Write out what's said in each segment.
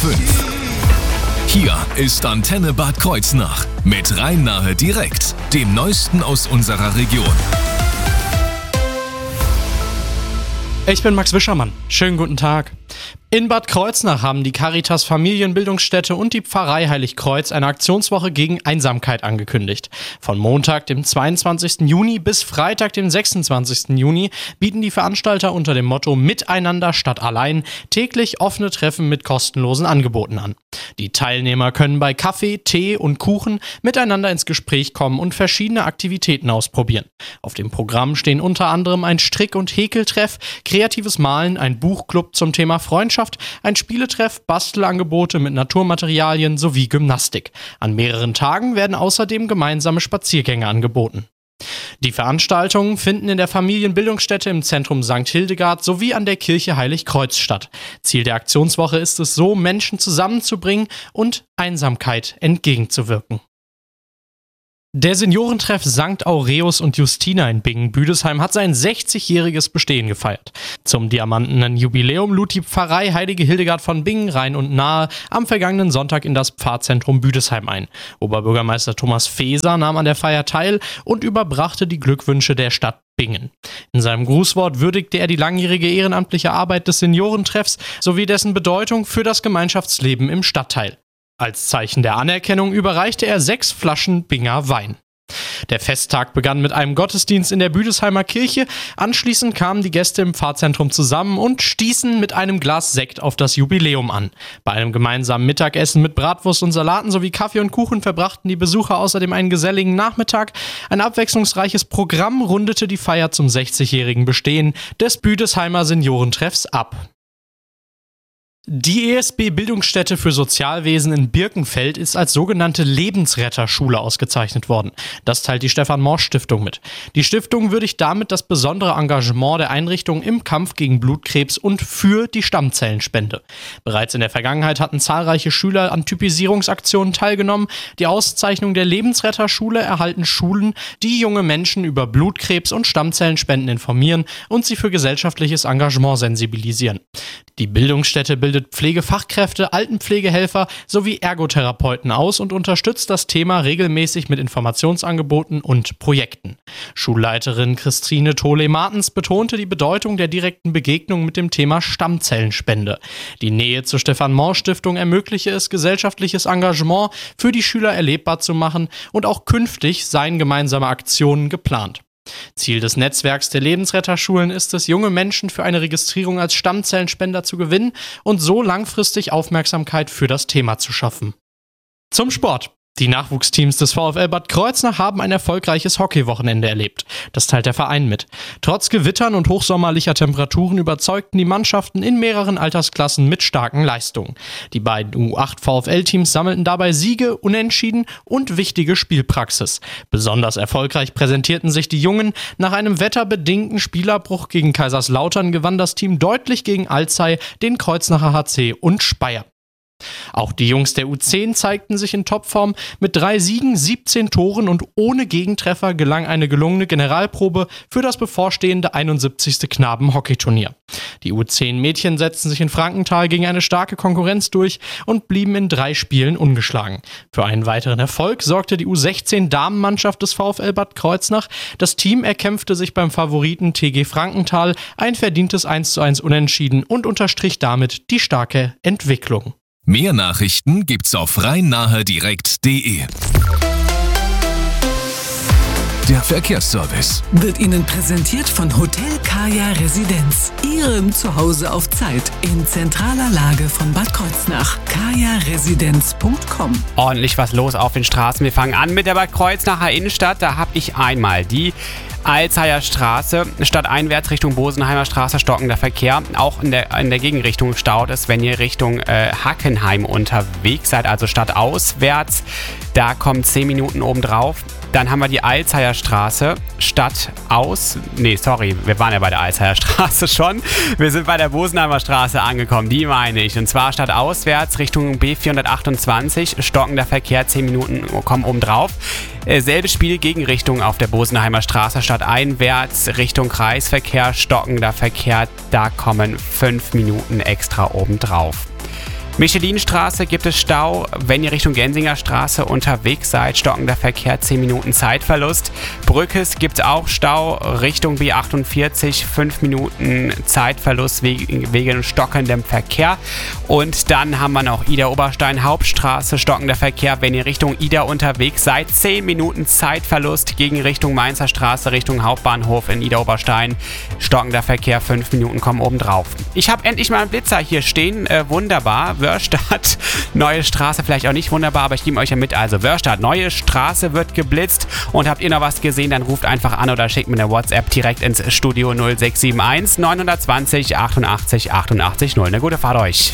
5. Hier ist Antenne Bad Kreuznach mit Rhein-Nahe direkt, dem Neuesten aus unserer Region. Ich bin Max Wischermann. Schönen guten Tag. In Bad Kreuznach haben die Caritas Familienbildungsstätte und die Pfarrei Heiligkreuz eine Aktionswoche gegen Einsamkeit angekündigt. Von Montag, dem 22. Juni bis Freitag, dem 26. Juni bieten die Veranstalter unter dem Motto Miteinander statt allein täglich offene Treffen mit kostenlosen Angeboten an. Die Teilnehmer können bei Kaffee, Tee und Kuchen miteinander ins Gespräch kommen und verschiedene Aktivitäten ausprobieren. Auf dem Programm stehen unter anderem ein Strick- und Häkeltreff, kreatives Malen, ein Buchclub zum Thema Freundschaft, ein Spieletreff, Bastelangebote mit Naturmaterialien sowie Gymnastik. An mehreren Tagen werden außerdem gemeinsame Spaziergänge angeboten. Die Veranstaltungen finden in der Familienbildungsstätte im Zentrum St. Hildegard sowie an der Kirche Heiligkreuz statt. Ziel der Aktionswoche ist es so, Menschen zusammenzubringen und Einsamkeit entgegenzuwirken. Der Seniorentreff St. Aureus und Justina in Bingen-Büdesheim hat sein 60-jähriges Bestehen gefeiert. Zum diamantenen Jubiläum lud die Pfarrei Heilige Hildegard von Bingen, Rhein und Nahe am vergangenen Sonntag in das Pfarrzentrum Büdesheim ein. Oberbürgermeister Thomas Feser nahm an der Feier teil und überbrachte die Glückwünsche der Stadt Bingen. In seinem Grußwort würdigte er die langjährige ehrenamtliche Arbeit des Seniorentreffs sowie dessen Bedeutung für das Gemeinschaftsleben im Stadtteil. Als Zeichen der Anerkennung überreichte er 6 Flaschen Binger Wein. Der Festtag begann mit einem Gottesdienst in der Büdesheimer Kirche. Anschließend kamen die Gäste im Pfarrzentrum zusammen und stießen mit einem Glas Sekt auf das Jubiläum an. Bei einem gemeinsamen Mittagessen mit Bratwurst und Salaten sowie Kaffee und Kuchen verbrachten die Besucher außerdem einen geselligen Nachmittag. Ein abwechslungsreiches Programm rundete die Feier zum 60-jährigen Bestehen des Büdesheimer Seniorentreffs ab. Die ESB-Bildungsstätte für Sozialwesen in Birkenfeld ist als sogenannte Lebensretterschule ausgezeichnet worden. Das teilt die Stefan-Morsch-Stiftung mit. Die Stiftung würdigt damit das besondere Engagement der Einrichtung im Kampf gegen Blutkrebs und für die Stammzellenspende. Bereits in der Vergangenheit hatten zahlreiche Schüler an Typisierungsaktionen teilgenommen. Die Auszeichnung der Lebensretterschule erhalten Schulen, die junge Menschen über Blutkrebs und Stammzellenspenden informieren und sie für gesellschaftliches Engagement sensibilisieren. Die Bildungsstätte bildet Pflegefachkräfte, Altenpflegehelfer sowie Ergotherapeuten aus und unterstützt das Thema regelmäßig mit Informationsangeboten und Projekten. Schulleiterin Christine Tole-Martens betonte die Bedeutung der direkten Begegnung mit dem Thema Stammzellenspende. Die Nähe zur Stefan-Morsch-Stiftung ermögliche es, gesellschaftliches Engagement für die Schüler erlebbar zu machen und auch künftig seien gemeinsame Aktionen geplant. Ziel des Netzwerks der Lebensretterschulen ist es, junge Menschen für eine Registrierung als Stammzellenspender zu gewinnen und so langfristig Aufmerksamkeit für das Thema zu schaffen. Zum Sport. Die Nachwuchsteams des VfL Bad Kreuznach haben ein erfolgreiches Hockeywochenende erlebt. Das teilt der Verein mit. Trotz Gewittern und hochsommerlicher Temperaturen überzeugten die Mannschaften in mehreren Altersklassen mit starken Leistungen. Die beiden U8-VfL-Teams sammelten dabei Siege, Unentschieden und wichtige Spielpraxis. Besonders erfolgreich präsentierten sich die Jungen. Nach einem wetterbedingten Spielabbruch gegen Kaiserslautern gewann das Team deutlich gegen Alzey, den Kreuznacher HC und Speyer. Auch die Jungs der U10 zeigten sich in Topform. Mit 3 Siegen, 17 Toren und ohne Gegentreffer gelang eine gelungene Generalprobe für das bevorstehende 71. Knaben-Hockeyturnier. Die U10-Mädchen setzten sich in Frankenthal gegen eine starke Konkurrenz durch und blieben in 3 Spielen ungeschlagen. Für einen weiteren Erfolg sorgte die U16-Damenmannschaft des VfL Bad Kreuznach. Das Team erkämpfte sich beim Favoriten TG Frankenthal ein verdientes 1:1 Unentschieden und unterstrich damit die starke Entwicklung. Mehr Nachrichten gibt's auf rhein-nahe-direkt.de. Der Verkehrsservice wird Ihnen präsentiert von Hotel Kaya Residenz. Ihrem Zuhause auf Zeit in zentraler Lage von Bad Kreuznach. kajaresidenz.com. Ordentlich was los auf den Straßen. Wir fangen an mit der Bad Kreuznacher Innenstadt. Da habe ich einmal die Alzeyer Straße, stadteinwärts Richtung Bosenheimer Straße, stockender Verkehr. Auch in der Gegenrichtung staut es, wenn ihr Richtung Hackenheim unterwegs seid, also stadtauswärts. Da kommen 10 Minuten obendrauf. Dann haben wir die Alzeyer Straße, wir waren ja bei der Alzeyer Straße schon. Wir sind bei der Bosenheimer Straße angekommen, die meine ich. Und zwar stadtauswärts Richtung B428, stockender Verkehr, 10 Minuten kommen obendrauf. Selbes Spiel, Gegenrichtung auf der Bosenheimer Straße, stadteinwärts Richtung Kreisverkehr, stockender Verkehr, da kommen 5 Minuten extra obendrauf. Michelinstraße gibt es Stau, wenn ihr Richtung Gensinger Straße unterwegs seid. Stockender Verkehr, 10 Minuten Zeitverlust. Brückes gibt es auch Stau, Richtung B48, 5 Minuten Zeitverlust wegen stockendem Verkehr. Und dann haben wir noch Ida-Oberstein Hauptstraße, stockender Verkehr, wenn ihr Richtung Ida unterwegs seid. 10 Minuten Zeitverlust gegen Richtung Mainzer Straße, Richtung Hauptbahnhof in Ida-Oberstein. Stockender Verkehr, 5 Minuten kommen obendrauf. Ich habe endlich mal einen Blitzer hier stehen, wunderbar. Wörstadt, neue Straße, vielleicht auch nicht wunderbar, aber ich gebe euch ja mit. Also Wörstadt, neue Straße wird geblitzt und habt ihr noch was gesehen, dann ruft einfach an oder schickt mir eine WhatsApp direkt ins Studio 0671 920 88 88 0. Eine gute Fahrt euch.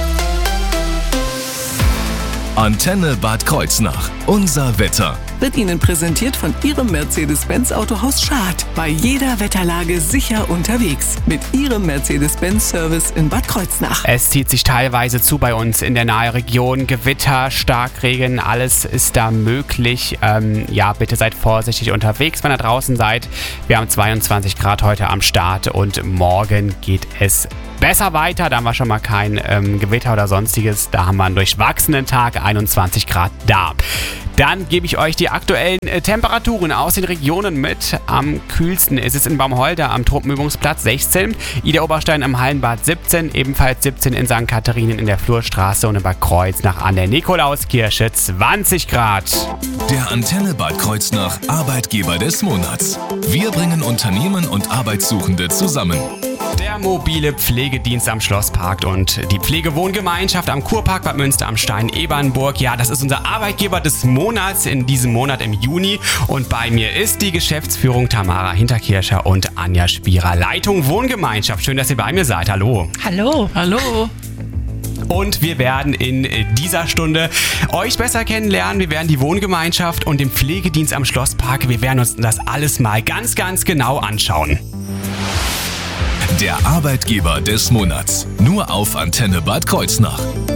Antenne Bad Kreuznach. Unser Wetter. Wird Ihnen präsentiert von Ihrem Mercedes-Benz Autohaus Schad. Bei jeder Wetterlage sicher unterwegs. Mit Ihrem Mercedes-Benz-Service in Bad Kreuznach. Es zieht sich teilweise zu bei uns in der Nahregion. Gewitter, Starkregen, alles ist da möglich. Bitte seid vorsichtig unterwegs, wenn ihr draußen seid. Wir haben 22 Grad heute am Start und morgen geht es besser weiter. Da haben wir schon mal kein Gewitter oder sonstiges. Da haben wir einen durchwachsenen Tag, 21 Grad da. Dann gebe ich euch die aktuellen Temperaturen aus den Regionen mit. Am kühlsten ist es in Baumholder am Truppenübungsplatz 16, Ida-Oberstein am Hallenbad 17, ebenfalls 17 in St. Katharinen in der Flurstraße und in Bad Kreuznach an der Nikolauskirche 20 Grad. Der Antenne Bad Kreuznach Arbeitgeber des Monats. Wir bringen Unternehmen und Arbeitssuchende zusammen. Der mobile Pflegedienst am Schlosspark und die Pflegewohngemeinschaft am Kurpark Bad Münster am Stein-Ebernburg. Ja, das ist unser Arbeitgeber des Monats in diesem Monat im Juni. Und bei mir ist die Geschäftsführung Tamara Hinterkircher und Anja Spierer, Leitung Wohngemeinschaft. Schön, dass ihr bei mir seid. Hallo. Hallo. Hallo. Und wir werden in dieser Stunde euch besser kennenlernen. Wir werden die Wohngemeinschaft und den Pflegedienst am Schlosspark, wir werden uns das alles mal ganz, ganz genau anschauen. Der Arbeitgeber des Monats. Nur auf Antenne Bad Kreuznach.